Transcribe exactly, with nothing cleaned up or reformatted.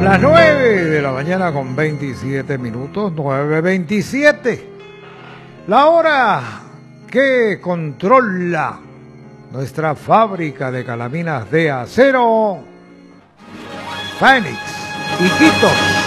Las nueve de la mañana con veintisiete minutos, nueve veintisiete. La hora que controla nuestra fábrica de calaminas de acero, Fénix, Iquitos.